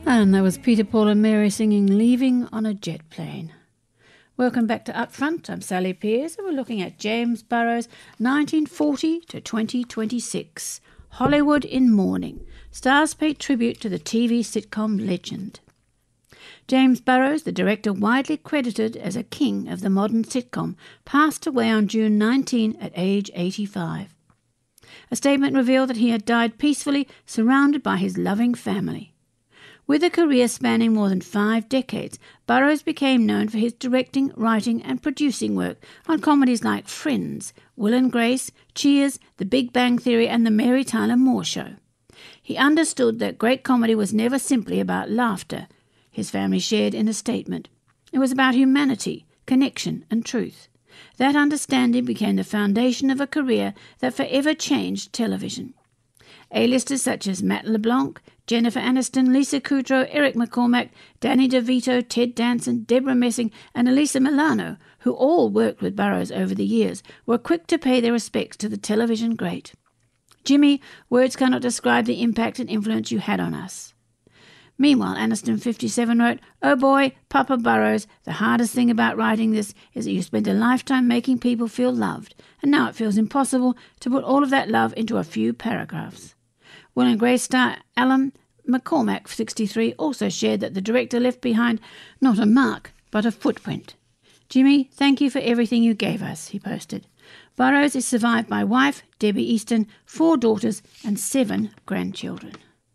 And that was Peter, Paul and Mary singing Leaving on a Jet Plane. Welcome back to Upfront. I'm Sally Pearce and we're looking at James Burrows' 1940 to 2026. Hollywood in Mourning. Stars pay tribute to the TV sitcom legend. James Burrows, the director widely credited as a king of the modern sitcom, passed away on June 19 at age 85. A statement revealed that he had died peacefully, surrounded by his loving family. With a career spanning more than 5 decades, Burrows became known for his directing, writing and producing work on comedies like Friends, Will and Grace, Cheers, The Big Bang Theory and The Mary Tyler Moore Show. He understood that great comedy was never simply about laughter, his family shared in a statement. It was about humanity, connection and truth. That understanding became the foundation of a career that forever changed television. A-listers such as Matt LeBlanc, Jennifer Aniston, Lisa Kudrow, Eric McCormack, Danny DeVito, Ted Danson, Deborah Messing and Alyssa Milano, who all worked with Burrows over the years, were quick to pay their respects to the television great. Jimmy, words cannot describe the impact and influence you had on us. Meanwhile, Aniston, 57, wrote, "Oh boy, Papa Burrows, the hardest thing about writing this is that you spent a lifetime making people feel loved, and now it feels impossible to put all of that love into a few paragraphs." Will and Grace star Alan McCormack, 63, also shared that the director left behind not a mark, but a footprint. "Jimmy, thank you for everything you gave us," he posted. Burrows is survived by wife, Debbie Easton, 4 daughters and 7 grandchildren.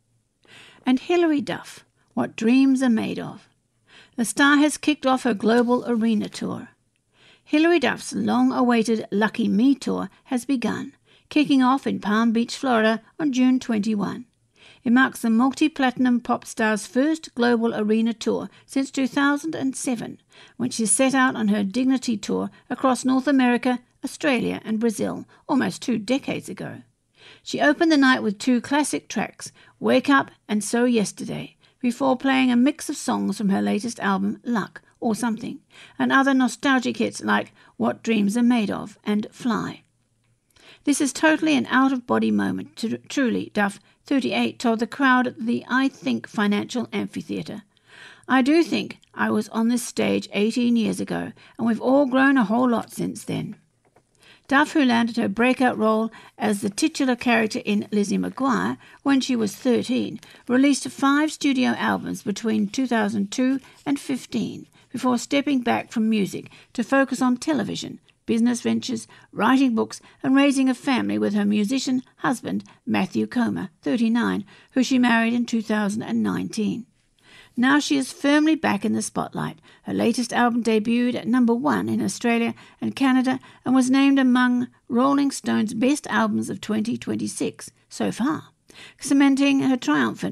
And Hilary Duff, What Dreams Are Made Of. The star has kicked off her global arena tour. Hilary Duff's long-awaited Lucky Me tour has begun, kicking off in Palm Beach, Florida on June 21. It marks the multi-platinum pop star's first global arena tour since 2007, when she set out on her Dignity tour across North America, Australia and Brazil almost 2 decades ago. She opened the night with 2 classic tracks, Wake Up and So Yesterday, before playing a mix of songs from her latest album, Luck or Something, and other nostalgic hits like What Dreams Are Made Of and Fly. "This is totally an out-of-body moment, truly," Duff, 38, told the crowd at the I Think Financial Amphitheatre. "I do think I was on this stage 18 years ago, and we've all grown a whole lot since then." Duff, who landed her breakout role as the titular character in Lizzie McGuire when she was 13, released 5 studio albums between 2002 and 15 before stepping back from music to focus on television, business ventures, writing books and raising a family with her musician husband Matthew Comer, 39, who she married in 2019. Now she is firmly back in the spotlight. Her latest album debuted at number 1 in Australia and Canada and was named among Rolling Stone's best albums of 2026 so far, cementing her triumphant